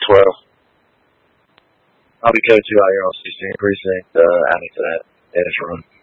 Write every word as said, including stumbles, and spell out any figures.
twelve. I'll be coaching you out here on sixteenth Precinct, uh, adding to that Dennis run.